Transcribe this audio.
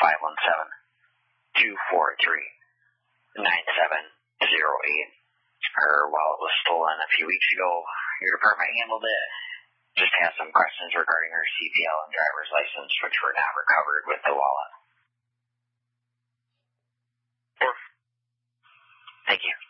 517-243-9708. Her wallet was stolen a few weeks ago. Your department handled it. Just asked some questions regarding her CDL and driver's license, which were not recovered with the wallet. Thank you.